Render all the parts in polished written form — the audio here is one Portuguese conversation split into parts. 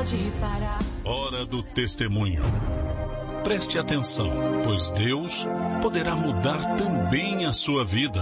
pode parar. Hora do testemunho. Preste atenção, pois Deus poderá mudar também a sua vida.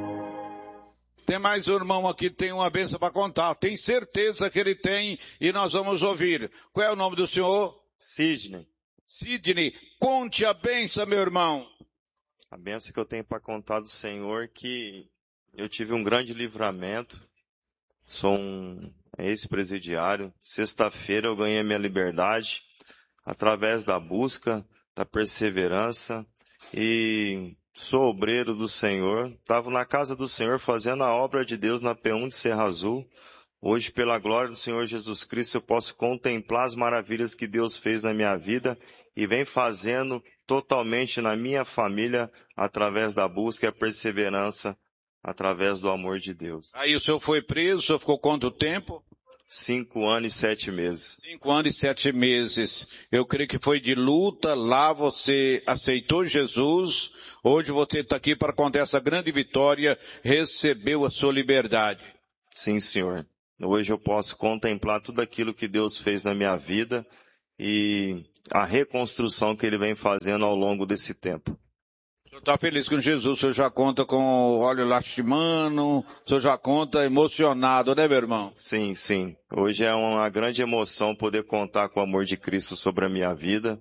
Tem mais um irmão aqui, tem uma bênção para contar. Tem certeza que ele tem e nós vamos ouvir. Qual é o nome do senhor? Sidney. Sidney, conte a bênção, meu irmão. A bênção que eu tenho para contar do Senhor que eu tive um grande livramento. Sou um ex-presidiário. Sexta-feira eu ganhei a minha liberdade através da busca, da perseverança e sou obreiro do Senhor. Estava na casa do Senhor fazendo a obra de Deus na P1 de Serra Azul. Hoje, pela glória do Senhor Jesus Cristo, eu posso contemplar as maravilhas que Deus fez na minha vida e vem fazendo totalmente na minha família através da busca e a perseverança, através do amor de Deus. Aí o senhor foi preso, o senhor ficou quanto tempo? 5 anos e 7 meses. 5 anos e 7 meses. Eu creio que foi de luta, lá você aceitou Jesus, hoje você está aqui para contar essa grande vitória, recebeu a sua liberdade. Sim, Senhor. Hoje eu posso contemplar tudo aquilo que Deus fez na minha vida e a reconstrução que Ele vem fazendo ao longo desse tempo. O senhor está feliz com Jesus, o senhor já conta com o óleo lastimando, o senhor já conta emocionado, né, meu irmão? Sim, sim. Hoje é uma grande emoção poder contar com o amor de Cristo sobre a minha vida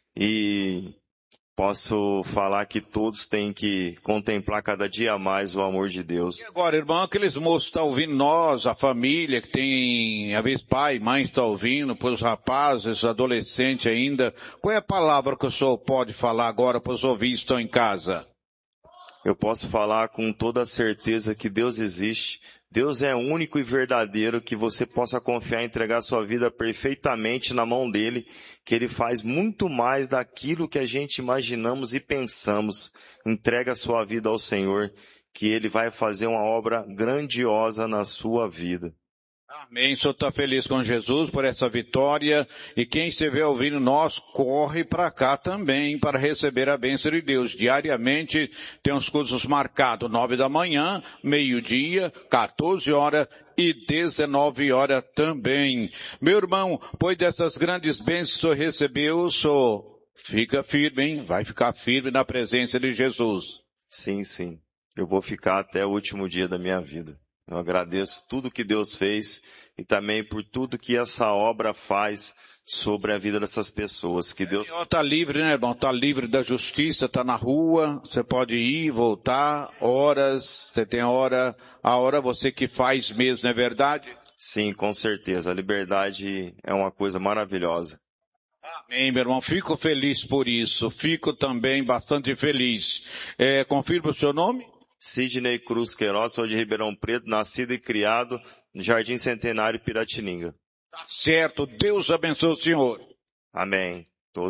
e posso falar que todos têm que contemplar cada dia mais o amor de Deus. E agora, irmão, aqueles moços estão ouvindo nós, a família, que tem, às vezes, pai, mãe está ouvindo, para os rapazes, adolescentes ainda. Qual é a palavra que o senhor pode falar agora para os ouvintes que estão em casa? Eu posso falar com toda a certeza que Deus existe. Deus é único e verdadeiro, que você possa confiar e entregar sua vida perfeitamente na mão dele, que ele faz muito mais daquilo que a gente imaginamos e pensamos. Entrega a sua vida ao Senhor, que ele vai fazer uma obra grandiosa na sua vida. Amém. O senhor está feliz com Jesus por essa vitória. E quem estiver ouvindo nós, corre para cá também para receber a bênção de Deus. Diariamente tem os cursos marcados, 9 da manhã, meio-dia, 14 horas e 19 horas também. Meu irmão, pois dessas grandes bênçãos que o senhor recebeu, o senhor fica firme, hein? Vai ficar firme na presença de Jesus. Sim, sim. Eu vou ficar até o último dia da minha vida. Eu agradeço tudo que Deus fez e também por tudo que essa obra faz sobre a vida dessas pessoas. Que Deus está livre, né, irmão? Está livre da justiça, está na rua, você pode ir, voltar, horas, você tem a hora você que faz mesmo, não é verdade? Sim, com certeza. A liberdade é uma coisa maravilhosa. Amém, meu irmão. Fico feliz por isso. Fico também bastante feliz. Confirma o seu nome? Sidney Cruz Queiroz, sou de Ribeirão Preto, nascido e criado no Jardim Centenário, Piratininga. Tá certo, Deus abençoe o senhor. Amém.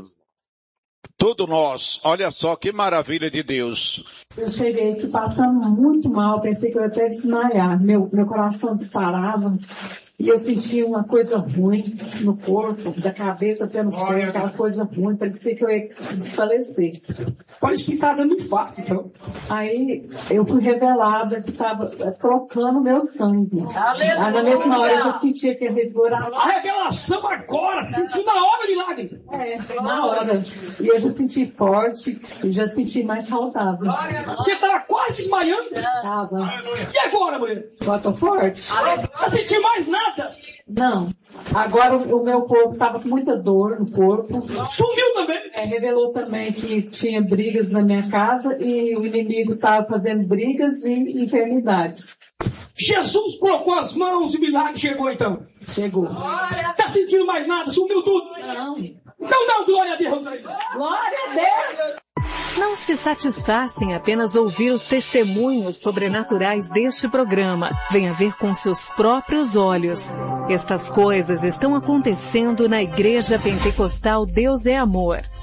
Todos nós, olha só que maravilha de Deus. Eu cheguei aqui passando muito mal, pensei que eu ia até desmaiar, meu coração disparava. E eu sentia uma coisa ruim no corpo, da cabeça até no pé, aquela coisa ruim, parecia que eu ia desfalecer. Parecia que estava dando infarto, então. Aí eu fui revelada que estava trocando meu sangue. Aí na mesma hora eu já sentia que ia revigorar. A revelação agora, sentiu na hora, milagre. Na hora. E eu já senti forte, e já senti mais saudável. Você estava quase desmaiando? Tava. E agora, mulher? Agora tô forte. Não senti mais nada? Não. Agora o meu corpo estava com muita dor no corpo. Sumiu também. Revelou também que tinha brigas na minha casa e o inimigo estava fazendo brigas e enfermidades. Jesus colocou as mãos e o milagre chegou então. Chegou. Tá sentindo mais nada? Sumiu tudo? Não. Então dá glória a Deus aí. Glória a Deus. Não se satisfaça em apenas ouvir os testemunhos sobrenaturais deste programa. Venha ver com seus próprios olhos. Estas coisas estão acontecendo na Igreja Pentecostal Deus é Amor.